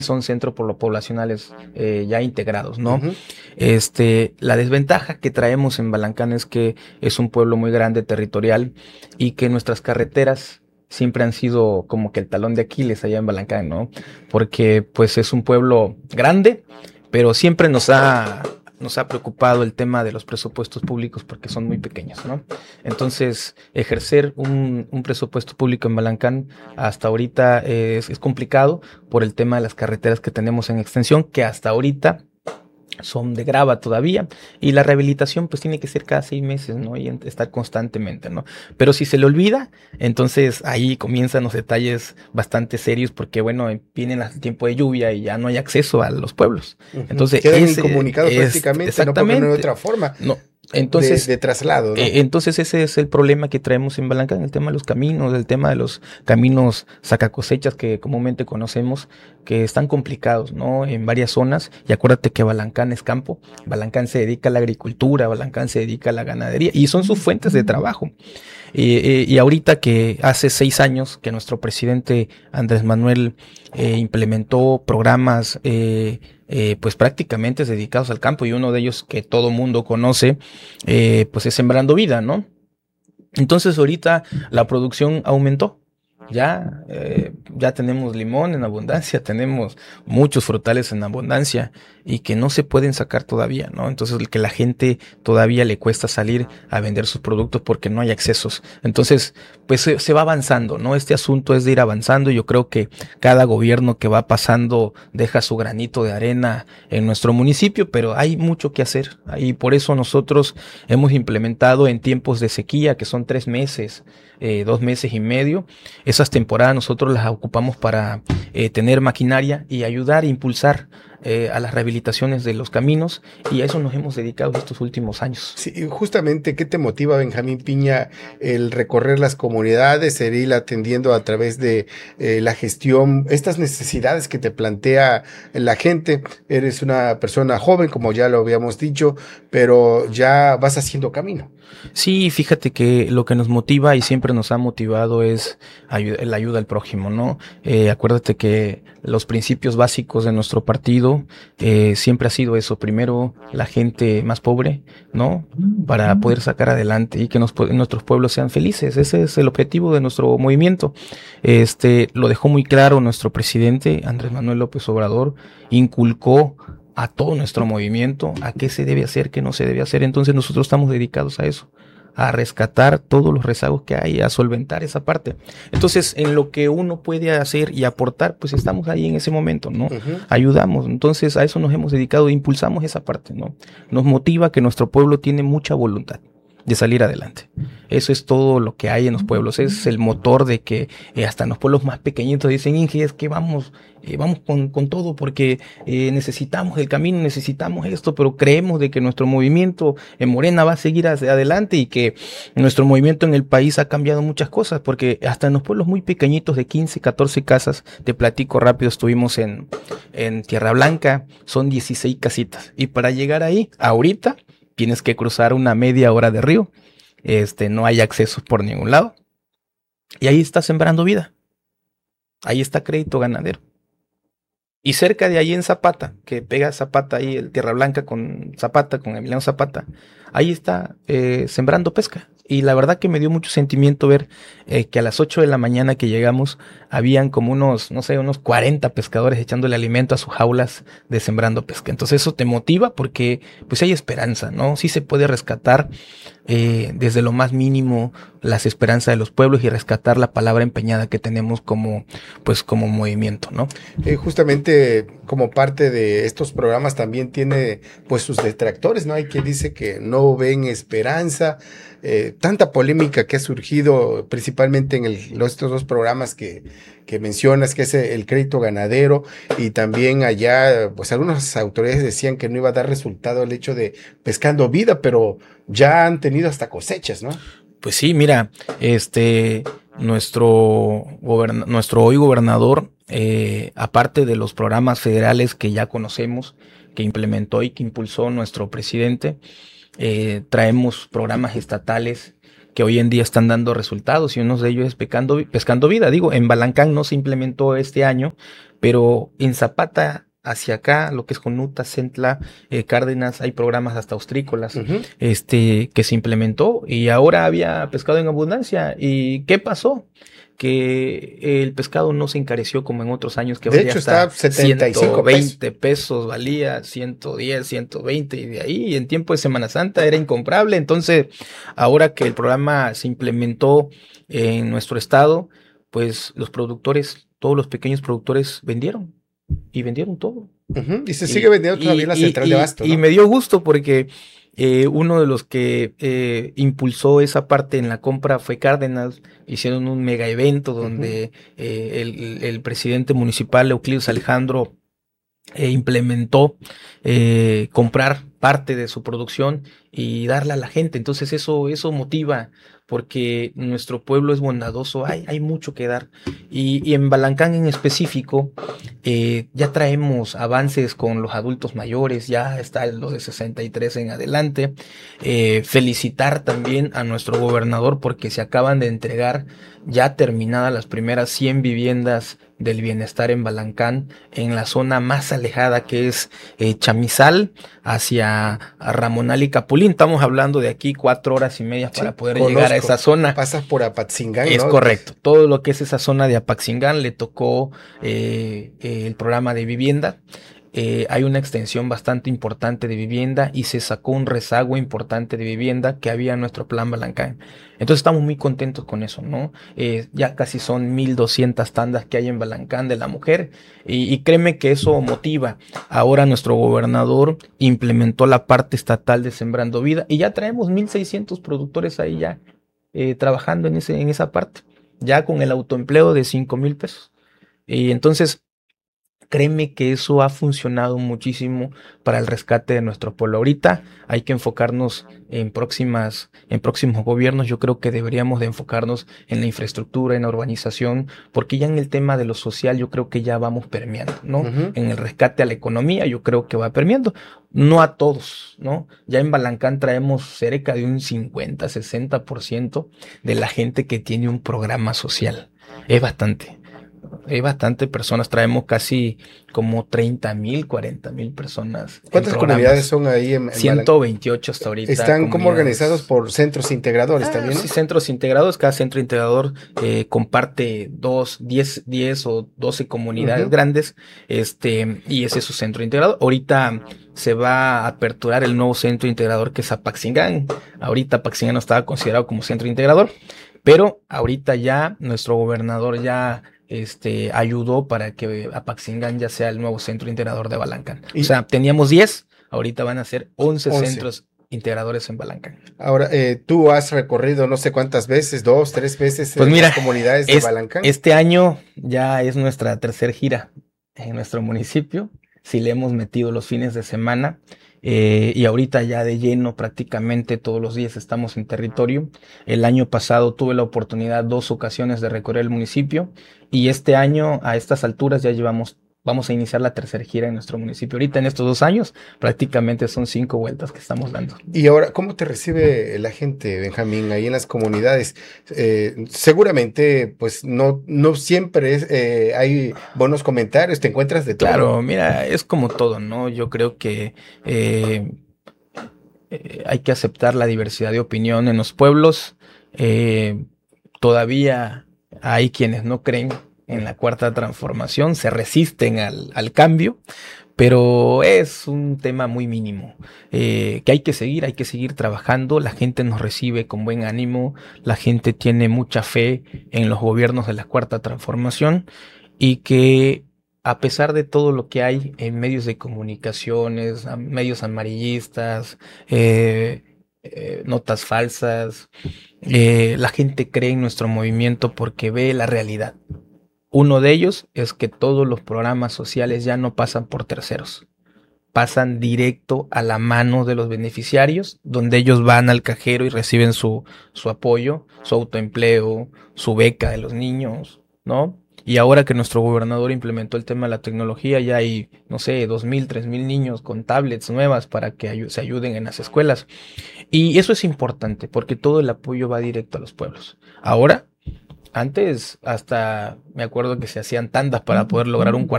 son centros poblacionales ya integrados, ¿no? Ujú. La desventaja que traemos en Balancán es que es un pueblo muy grande, territorial, y que nuestras carreteras siempre han sido como que el talón de Aquiles allá en Balancán, ¿no? Porque pues es un pueblo grande, pero siempre nos ha preocupado el tema de los presupuestos públicos porque son muy pequeños, ¿no? Entonces, ejercer un presupuesto público en Balancán hasta ahorita es complicado por el tema de las carreteras que tenemos en extensión, que hasta ahorita son de grava todavía, y la rehabilitación pues tiene que ser cada 6 meses, ¿no? Y estar constantemente, ¿no? Pero si se le olvida, entonces ahí comienzan los detalles bastante serios, porque bueno, viene el tiempo de lluvia y ya no hay acceso a los pueblos. Ujú. Entonces, Quedan incomunicados prácticamente, no, porque no hay otra forma no. Entonces, de traslado, ¿no? entonces ese es el problema que traemos en Balancán, el tema de los caminos, el tema de los caminos sacacosechas que comúnmente conocemos, que están complicados, ¿no? En varias zonas. Y acuérdate que Balancán es campo, Balancán se dedica a la agricultura, Balancán se dedica a la ganadería y son sus fuentes de trabajo. Y ahorita que hace 6 años que nuestro presidente Andrés Manuel implementó programas pues prácticamente dedicados al campo, y uno de ellos que todo mundo conoce pues es Sembrando Vida, ¿no? Entonces ahorita la producción aumentó. Ya tenemos limón en abundancia, tenemos muchos frutales en abundancia y que no se pueden sacar todavía, ¿no? Entonces que la gente todavía le cuesta salir a vender sus productos porque no hay accesos. Entonces pues se va avanzando, ¿no? Este asunto es de ir avanzando. Yo creo que cada gobierno que va pasando deja su granito de arena en nuestro municipio, pero hay mucho que hacer y por eso nosotros hemos implementado en tiempos de sequía, que son 3 meses, 2 meses y medio. Esas temporadas nosotros las ocupamos para tener maquinaria y ayudar e impulsar a las rehabilitaciones de los caminos, y a eso nos hemos dedicado estos últimos años. Sí, y justamente, ¿qué te motiva, Benjamín Piña, el recorrer las comunidades, el ir atendiendo a través de la gestión, estas necesidades que te plantea la gente? Eres una persona joven, como ya lo habíamos dicho, pero ya vas haciendo camino. Sí, fíjate que lo que nos motiva y siempre nos ha motivado es la ayuda al prójimo, ¿no? Acuérdate que los principios básicos de nuestro partido siempre ha sido eso: primero la gente más pobre, ¿no? Para poder sacar adelante y que nuestros pueblos sean felices. Ese es el objetivo de nuestro movimiento. Lo dejó muy claro nuestro presidente Andrés Manuel López Obrador, inculcó a todo nuestro movimiento a qué se debe hacer, qué no se debe hacer. Entonces nosotros estamos dedicados a eso, a rescatar todos los rezagos que hay, a solventar esa parte. Entonces, en lo que uno puede hacer y aportar, pues estamos ahí en ese momento, ¿no? Ujú. Ayudamos. Entonces, a eso nos hemos dedicado, impulsamos esa parte, ¿no? Nos motiva que nuestro pueblo tiene mucha voluntad de salir adelante. Eso es todo lo que hay en los pueblos. Es el motor de que hasta en los pueblos más pequeñitos dicen: Inge, es que vamos con todo, porque necesitamos el camino, necesitamos esto, pero creemos de que nuestro movimiento en Morena va a seguir hacia adelante, y que nuestro movimiento en el país ha cambiado muchas cosas, porque hasta en los pueblos muy pequeñitos de 15, 14 casas, te platico rápido, estuvimos en Tierra Blanca, son 16 casitas, y para llegar ahí, ahorita, tienes que cruzar una media hora de río, no hay acceso por ningún lado, y ahí está Sembrando Vida, ahí está Crédito Ganadero. Y cerca de ahí en Zapata, que pega Zapata ahí, el Tierra Blanca con Zapata, con Emiliano Zapata, ahí está Sembrando Pesca. Y la verdad que me dio mucho sentimiento ver que a las 8 de la mañana que llegamos, habían como unos 40 pescadores echándole alimento a sus jaulas de Sembrando Pesca. Entonces eso te motiva porque pues hay esperanza, ¿no? Sí se puede rescatar desde lo más mínimo las esperanzas de los pueblos y rescatar la palabra empeñada que tenemos como movimiento, ¿no? Justamente como parte de estos programas también tiene pues sus detractores, ¿no? Hay quien dice que no ven esperanza, tanta polémica que ha surgido principalmente en estos dos programas que mencionas, que es el Crédito Ganadero, y también allá pues algunas autoridades decían que no iba a dar resultado el hecho de Pescando Vida, pero ya han tenido hasta cosechas, ¿no? Pues sí, mira, nuestro hoy gobernador, aparte de los programas federales que ya conocemos, que implementó y que impulsó nuestro presidente, traemos programas estatales que hoy en día están dando resultados y uno de ellos es Pescando Vida. Digo, en Balancán no se implementó este año, pero en Zapata hacia acá, lo que es Jonuta, Centla, Cárdenas, hay programas hasta austrícolas, que se implementó y ahora había pescado en abundancia. ¿Y qué pasó? Que el pescado no se encareció como en otros años, que De valía hecho, hasta está 75 120 pesos, valía 110, 120, y de ahí en tiempo de Semana Santa era incomparable. Entonces, ahora que el programa se implementó en nuestro estado, pues los productores, todos los pequeños productores vendieron y vendieron todo. Y se sigue vendiendo todavía en la central de abasto, ¿no? Y me dio gusto porque uno de los que impulsó esa parte en la compra fue Cárdenas. Hicieron un mega evento donde el presidente municipal, Euclides Alejandro, implementó comprar parte de su producción y darla a la gente. Entonces eso motiva, porque nuestro pueblo es bondadoso, hay mucho que dar. Y en Balancán en específico, ya traemos avances con los adultos mayores, ya está lo de 63 en adelante. Felicitar también a nuestro gobernador porque se acaban de entregar ya terminadas las primeras 100 viviendas del bienestar en Balancán, en la zona más alejada que es Chamizal, hacia Ramonal y Capulín. Estamos hablando de aquí 4 horas y media para poder llegar a esa zona. Pasas por Apatzingán, Es ¿no? correcto. Todo lo que es esa zona de Apatzingán le tocó el programa de vivienda. Hay una extensión bastante importante de vivienda y se sacó un rezago importante de vivienda que había en nuestro plan Balancán. Entonces estamos muy contentos con eso, ¿no? Ya casi son 1,200 tandas que hay en Balancán de la mujer y créeme que eso motiva. Ahora nuestro gobernador implementó la parte estatal de Sembrando Vida y ya traemos 1,600 productores ahí ya trabajando en esa parte, ya con el autoempleo de 5,000 pesos. Y entonces créeme que eso ha funcionado muchísimo para el rescate de nuestro pueblo. Ahorita hay que enfocarnos en próximos gobiernos. Yo creo que deberíamos de enfocarnos en la infraestructura, en la urbanización, porque ya en el tema de lo social yo creo que ya vamos permeando, ¿no? En el rescate a la economía yo creo que va permeando. No a todos, ¿no? Ya en Balancán traemos cerca de un 50, 60% de la gente que tiene un programa social. Es bastante. Hay bastante personas, traemos casi como 30,000, 40,000 personas. ¿Cuántas comunidades son ahí en 128 hasta ahorita. ¿Están como organizados por centros integradores también, ¿no? Sí, centros integrados. Cada centro integrador comparte 10 o 12 comunidades grandes, y ese es su centro integrado. Ahorita se va a aperturar el nuevo centro integrador que es Apatzingán. Ahorita Apatzingán no estaba considerado como centro integrador, pero ahorita ya nuestro gobernador ya ayudó para que Apatzingán ya sea el nuevo centro integrador de Balancán. O sea, teníamos 10, ahorita van a ser 11 centros integradores en Balancán. Ahora, tú has recorrido no sé cuántas veces, 2, 3 veces pues mira, las comunidades de Balancán. Este año ya es nuestra tercera gira en nuestro municipio. Sí le hemos metido los fines de semana. Y ahorita ya de lleno prácticamente todos los días estamos en territorio. El año pasado tuve la oportunidad 2 ocasiones de recorrer el municipio y este año a estas alturas ya vamos a iniciar la tercera gira en nuestro municipio. Ahorita en estos 2 años prácticamente son 5 vueltas que estamos dando. Y ahora, ¿cómo te recibe la gente, Benjamín, ahí en las comunidades? Seguramente, pues no siempre hay buenos comentarios, te encuentras de todo. Claro, mira, es como todo, ¿no? Yo creo que hay que aceptar la diversidad de opinión en los pueblos. Todavía hay quienes no creen en la cuarta transformación, se resisten al cambio, pero es un tema muy mínimo, que hay que seguir trabajando. La gente nos recibe con buen ánimo, la gente tiene mucha fe en los gobiernos de la cuarta transformación y que a pesar de todo lo que hay en medios de comunicaciones, medios amarillistas, notas falsas, la gente cree en nuestro movimiento porque ve la realidad. Uno de ellos es que todos los programas sociales ya no pasan por terceros, pasan directo a la mano de los beneficiarios, donde ellos van al cajero y reciben su apoyo, su autoempleo, su beca de los niños, ¿no? Y ahora que nuestro gobernador implementó el tema de la tecnología, ya hay, no sé, 2.000, 3.000 niños con tablets nuevas para que se ayuden en las escuelas. Y eso es importante porque todo el apoyo va directo a los pueblos. Ahora, antes hasta me acuerdo que se hacían tandas para poder lograr un cuarto